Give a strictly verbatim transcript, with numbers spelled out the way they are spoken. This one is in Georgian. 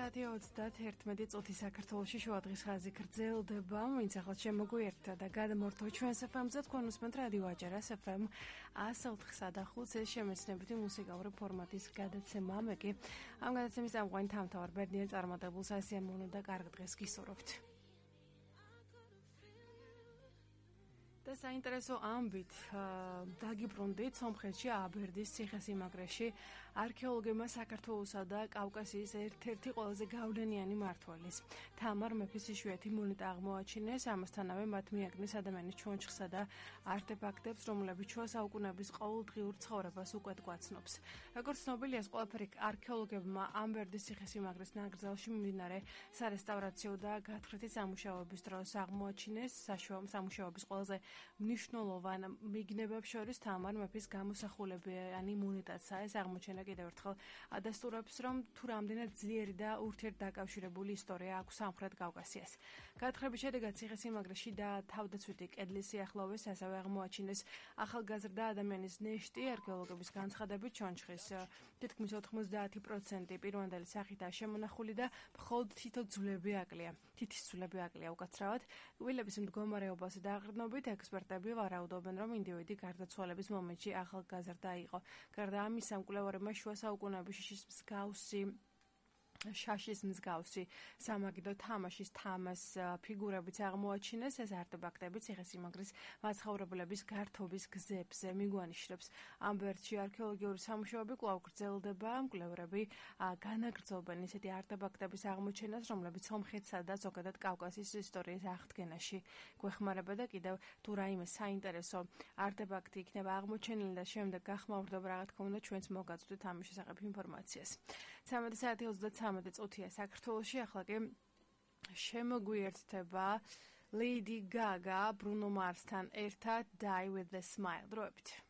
საათი ოცდაერთმეტი წუთი საქართველოში შუადღის ხაზი გრძელდება. ვინც ახლა შემოგვიერთდა და გადამორთო ჩვენს эф эм-ზე, თქვენ უსმენთ რადიო აჭარას эф эм εκατό ოთხ და ხუთი ეს შემეცნებითი მუსიკალური ფორმატის გადაცემა. მე კი ამ გადაცემის ამყვანი თავმთავარ ბედნიერ წარმატებულს ასიამოვნო და კარგ დღეს გისურვებთ. და საინტერესო ამბით დაგიბრუნდით სომხეთში აბერდის ციხესიმაგრეში არქეოლოგებმა საქართველოსა და კავკასიის ერთ-ერთი ყველაზე გავლენიანი მმართველის თამარ მეფის იშვიათი მონეტა აღმოაჩინეს. ამასთანავე მათ მიაგნეს ადამიანის ჩონჩხსა და არტეფაქტებს, რომლებიც შუა საუკუნეების ყოველდღიურ ცხოვრებას უკეთ გვაცნობს. როგორც ცნობილია, ეს ყველაფერი არქეოლოგებმა აბერდის ციხესიმაგრის ნაკრძალში მიმდინარე სარესტავრაციო და გათხრითი სამუშაოების დროს აღმოაჩინეს. საშუალო სამუშაოების ყველაზე მნიშვნელოვან მიგნებებს შორის თამარ მეფის გამოსახულებიანი მონეტაცაა. ეს აღმოჩენა კიდევ ერთხელ ადასტურებს, რომ თუ რამდენად ძლიერი და ურთიერთდაკავშირებული ისტორია აქვს სამხრეთ კავკასიას. გათხრების შედეგად ციხესიმაგრეში და თავდაცვითი კედლის სიახლოვეს ასევე აღმოაჩინეს ახალგაზრდა ადამიანის ნეშტი. არქეოლოგების განცხადებით ჩონჩხის თითქმის ოთხმოცდაათი პროცენტი პირვანდელი სახითაა შემონახული და მხოლოდ თითო ძვლები აკლია. თითის ძვლები აკლია უკაცრავად. კბილების მდგომარეობას და აღრდნობით ექსპერტები ვარაუდობენ, რომ ინდივიდი გარდაცვალების მომენტში ახალგაზრდა იყო. გარდა ამისა, მკვლევარებმა შუა საუკუნეების შიშის მსგავსი შაშის მსგავსი სამაგიდო თამაშის თამას ფიგურებიც აღმოაჩინეს. ეს არტეფაქტები ციხესიმაგრის მაცხოვრებლების გართობის გზებზე მიგვანიშნებს. ამბერდში არქეოლოგიური სამუშაოები კვლავ გრძელდება. მკვლევრები განაგრძობენ ისეთი არტეფაქტების აღმოჩენას, რომლებიც სომხეთსა და ზოგადად კავკასიის ისტორიის აღდგენაში გვეხმარება და კიდევ თუ რაიმე საინტერესო არტეფაქტი იქნება აღმოჩენილი და შემდეგ გახმაურდება, რა თქმა უნდა, ჩვენც მოგაწვდით ამის შესახებ ინფორმაციას. ცამეტი საათი ოცდათრამეტი წუთია საქართველოში. ახლა კი შემოგვიერთდება Lady Gaga Bruno Mars-თან ერთად Die with a Smile. დროებით.